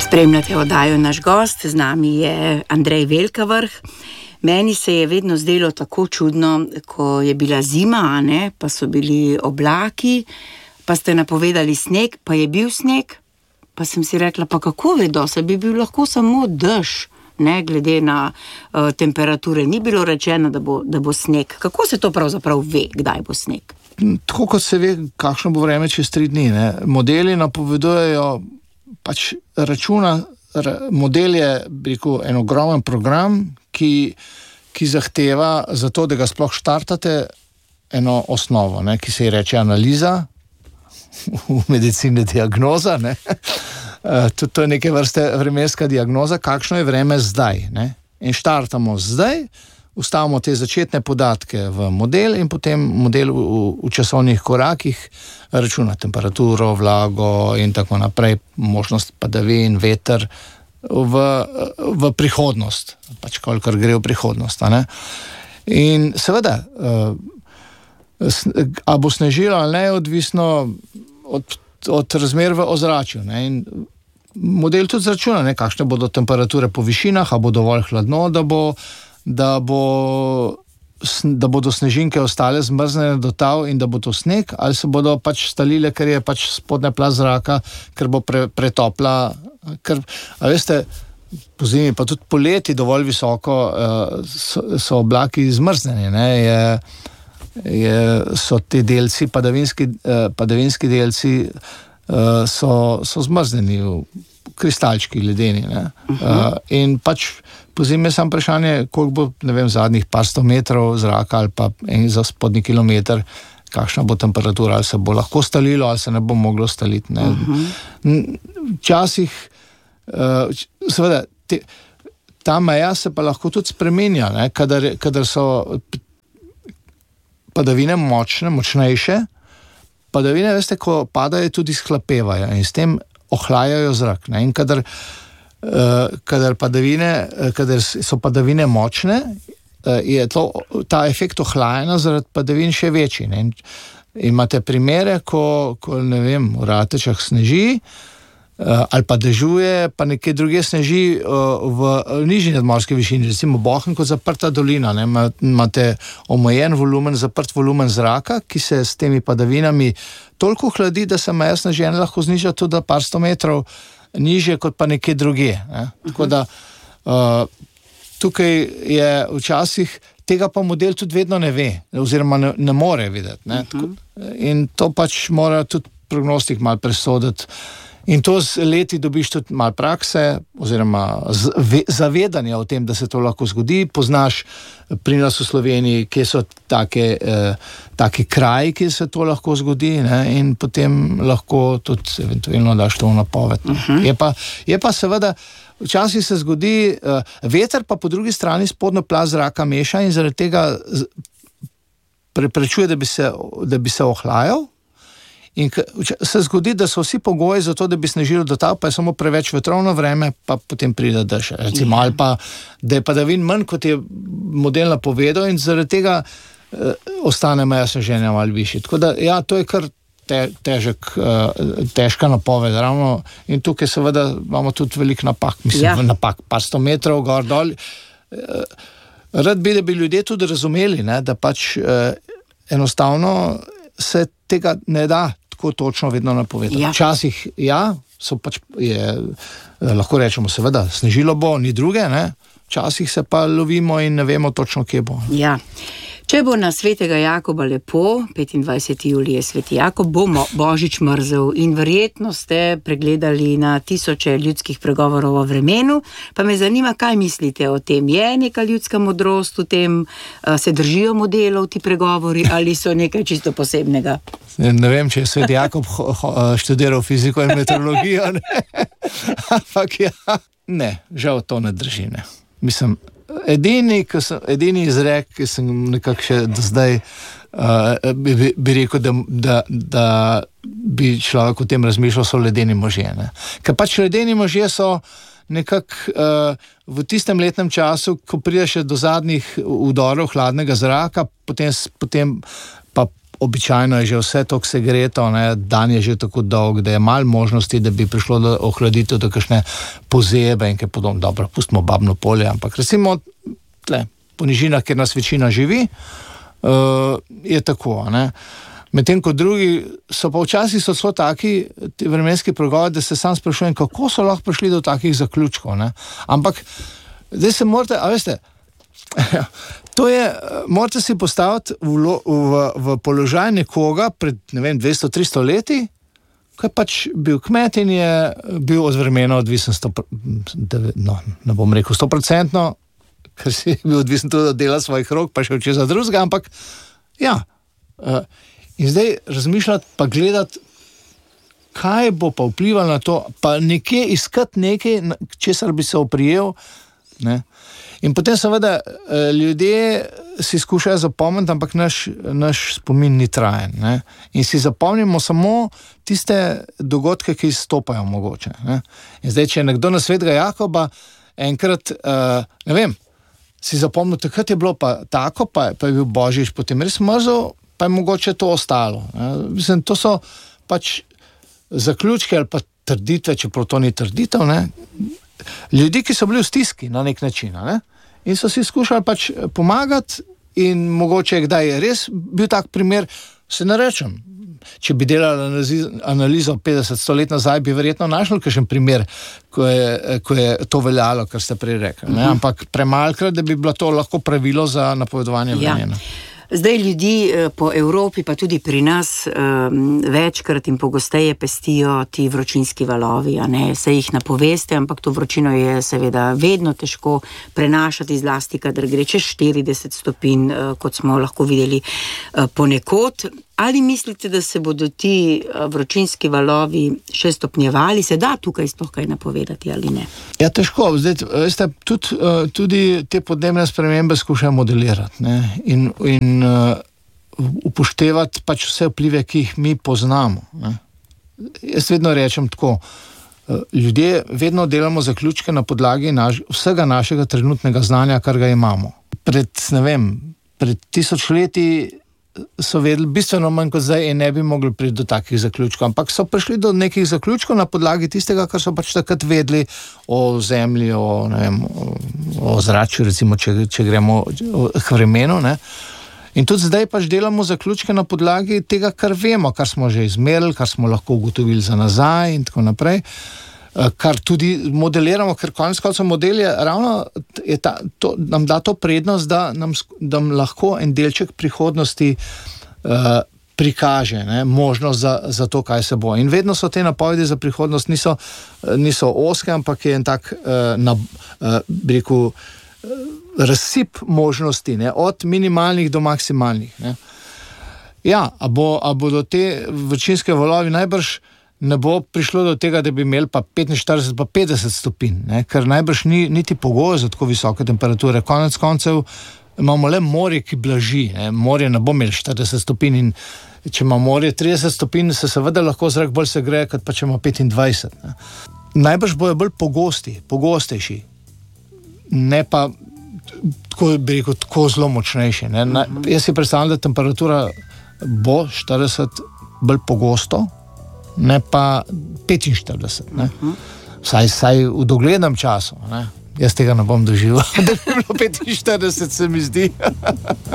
Spremljate oddajo Naš gost, z nami je Andrej Velkavrh. Meni se je vedno zdelo tako čudno, ko je bila zima, ne? Pa so bili oblaki, pa ste napovedali sneg, pa je bil sneg, pa sem si rekla, pa kako vedo, se bi bil lahko samo dež, ne, glede na temperature. Ni bilo rečeno, da bo sneg. Kako se to pravzaprav ve, kdaj bo sneg? Tako kot se ve, kakšno bo vreme čez 3 dni. Ne? Modeli napovedujejo, pač model je, bi rekel, en ogromen program, ki zahteva za to, da ga sploh štartate, eno osnovo, ne? Ki se ji reče analiza, v medicini diagnoza, ne? To je neke vrste vremenska diagnoza, kakšno je vreme zdaj. Ne? In štartamo zdaj, ustavimo te začetne podatke v model in potem model v časovnih korakih računa temperaturo, vlago in tako naprej, možnost padavin, veter v prihodnost, pač kolikor gre v prihodnost. A ne? In seveda, a bo snežilo ali ne, odvisno od razmer v ozračju. Ne? In model tudi zračuna, ne, kakšne bodo temperature po višinah, a bo dovolj hladno, da bodo snežinke ostale zmrznjene do tal in da bo to sneg, ali se bodo pač stalile, ker je pač spodnja plast zraka, ker bo pretopla, ker, a veste, po zimi, pa tudi poleti dovolj visoko so oblaki zmrznjeni, ne, so ti delci, padavinski delci so zmrznjeni v kristalčki ledeni, ne. In pač po zimi je samo vprašanje, koliko bo, ne vem, zadnjih par 100 metrov zraka ali pa za spodnji kilometer, kakšna bo temperatura, ali se bo lahko stalilo, ali se ne bo moglo staliti. Ne. Včasih, seveda, ta meja se pa lahko tudi spremenja, ne, kadar so padavine močnejše, padavine, veste, ko padajo, tudi sklapevajo in s tem ohlajajo zrak. Ne? In kadar so padavine močne, je ta efekt ohlajanja zaradi padavin še večji. Ne? Imate primere, ko ne vem, v Ratečah sneži, ali pa dežuje, pa nekje druge sneži v nižji nadmorski višini, recimo Bohinj kot zaprta dolina. Ne? Imate omejen volumen, zaprt volumen zraka, ki se s temi padavinami toliko hladi, da se meja sneženja lahko zniža tudi par 100 metrov nižje kot pa nekje druge. Ne? Tako da tukaj je včasih, tega pa model tudi vedno ne ve, oziroma ne more videti. Ne? In to pač mora tudi prognostik malo presoditi. In to z leti dobiš tudi malo prakse, oziroma zavedanja o tem, da se to lahko zgodi. Poznaš pri nas v Sloveniji, kje so taki kraji, kjer se to lahko zgodi, ne? In potem lahko tudi eventualno daš to v napoved. Je pa seveda, včasih se zgodi, veter pa po drugi strani spodnjo plast zraka meša in zaradi tega preprečuje, da bi se ohlajal. In se zgodi, da so vsi pogoji za to, da bi snežilo do tal, pa je samo preveč vetrovno vreme, pa potem pride dež. Recimo, ali pa, da je padavin manj, kot je model napovedal in zaradi tega ostane meja sneženja malo višji. Tako da, ja, to je kar težka napoved, ravno. In tukaj seveda imamo tudi veliko napak, napak, par 100 metrov gor dol. Rad bi, da bi ljudje tudi razumeli, ne, da pač enostavno se tega ne da tako točno vedno napovedati. Včasih lahko rečemo, seveda, snežilo bo, ni druge, ne? Včasih se pa lovimo in ne vemo točno, kje bo. Ja. Če bo na svetega Jakoba lepo, 25. julij je sveti Jakob, bo Božič mrzel in verjetno ste pregledali na tisoče ljudskih pregovorov o vremenu, pa me zanima, kaj mislite o tem. Je neka ljudska modrost v tem, se držijo modelov ti pregovori ali so nekaj čisto posebnega? Ne vem, če je sveti Jakob študiral fiziko in meteorologijo, ne? Ampak ja, ne, žal to ne drži, ne. Mislim, edini izrek, ki sem nekako še do zdaj bi rekel, da bi človek o tem razmišljal, so ledeni možje. Ne? Ker pač ledeni možje so nekako v tistem letnem času, ko pride še do zadnjih udorov hladnega zraka, potem pa običajno je že vse tako segreto, ne, dan je že tako dolg, da je malo možnosti, da bi prišlo do ohladitev, do kakšne pozebe in kaj podobno. Dobro, pustimo Babno polje, ampak recimo tle, po nižinah, kjer nas večina živi, je tako, ne. Medtem ko drugi so pa včasih so taki vremenski pregovori, da se sam sprašujem, kako so lahko prišli do takih zaključkov, ne. Ampak zdaj se morate, a veste, to je, morate si postaviti v položaj nekoga pred, ne vem, 200-300 leti, ko je pač bil kmet in je bil od vremena odvisen ne bom rekel 100%, ker si bil odvisen tudi od dela svojih rok, pa še česa drugega, ampak ja, in zdaj razmišljati pa gledati, kaj bo pa vplivalo na to, pa nekje iskati nekaj, česar bi se oprijel, ne. In potem seveda ljudje si skušajo zapomniti, ampak naš spomin ni trajen, ne. In si zapomnimo samo tiste dogodke, ki izstopajo mogoče, ne. In zdaj, če je nekdo na svetega Jakoba enkrat, ne vem, si zapomnil, takrat je bilo pa tako, pa je bil Božič potem res mrzel, pa je mogoče to ostalo, ne. Mislim, to so pač zaključki ali pa trditve, čeprav to ni trditev, ne. Ljudi, ki so bili v stiski na nek način, ne? In so si skušali pač pomagati in mogoče kdaj je res bil tak primer, se ne rečem, če bi delali analizo 50-100 let nazaj, bi verjetno našli kakšen primer, ko je to veljalo, kar ste prej rekli, ne? Ampak premalkrat, da bi bilo to lahko pravilo za napovedovanje vremena. Zdaj ljudi po Evropi, pa tudi pri nas, večkrat in pogosteje pestijo ti vročinski valovi, a ne, se jih napoveste, ampak to vročino je seveda vedno težko prenašati, zlasti, kadar gre čez 40 stopinj, kot smo lahko videli ponekod. Ali mislite, da se bodo ti vročinski valovi še stopnjevali? Se da tukaj sploh kaj napovedati ali ne? Ja, težko. Zdaj, veste, tudi te podnebne spremembe skušajo modelirati, ne? In upoštevati pač vse vplive, ki jih mi poznamo, ne? Jaz vedno rečem tako, ljudje vedno delamo zaključke na podlagi vsega našega trenutnega znanja, kar ga imamo. Pred 1000 leti so vedeli bistveno manj kot zdaj in ne bi mogli priti do takih zaključkov, ampak so prišli do nekih zaključkov na podlagi tistega, kar so pač takrat vedeli o zemlji, o zračju, recimo, če gremo k vremenu, ne. In tudi zdaj pač delamo zaključke na podlagi tega, kar vemo, kar smo že izmerili, kar smo lahko ugotovili za nazaj in tako naprej, kar tudi modeliramo, ker konec koncev model je ravno, nam da to prednost, da nam lahko en delček prihodnosti prikaže, ne, možnost za to, kaj se bo. In vedno so te napovedi za prihodnost niso ozke, ampak je en tak, bi rekel, razsip možnosti, ne, od minimalnih do maksimalnih, ne. Ja, a bodo te vročinske valovi najbrž ne bo prišlo do tega, da bi imeli pa 45 pa 50 stopinj, ne, ker najbrž niti pogoj za tako visoke temperature. Konec koncev imamo le morje, ki blaži, ne. Morje ne bo imeli 40 stopinj in če ima morje 30 stopinj, se seveda lahko zrak bolj segreje, kot pa če ima 25. Ne. Najbrž bojo bolj pogostejši, ne pa tako, bi rekel, tako zelo močnejši, ne. Jaz si predstavljam, da temperatura bo 40 bolj pogosto, ne pa 45, ne. Vsaj v doglednem času, ne. Jaz tega ne bom doživel, da bi bilo 45, se mi zdi.